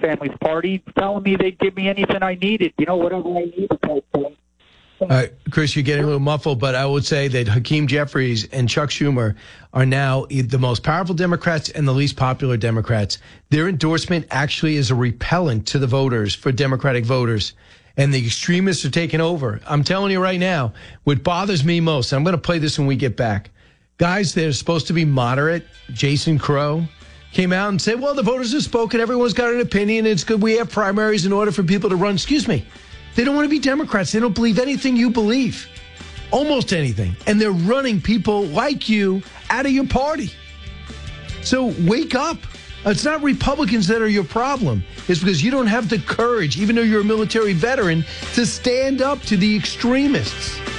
family's party, telling me they'd give me anything I needed, whatever I needed type thing. All right, Chris, you're getting a little muffled, but I would say that Hakeem Jeffries and Chuck Schumer are now the most powerful Democrats and the least popular Democrats. Their endorsement actually is a repellent to the voters, for Democratic voters. And the extremists are taking over. I'm telling you right now, what bothers me most, and I'm going to play this when we get back, guys that are supposed to be moderate, Jason Crow, came out and said, well, the voters have spoken, everyone's got an opinion, it's good we have primaries in order for people to run. Excuse me. They don't want to be Democrats. They don't believe anything you believe. Almost anything. And they're running people like you out of your party. So wake up. It's not Republicans that are your problem. It's because you don't have the courage, even though you're a military veteran, to stand up to the extremists.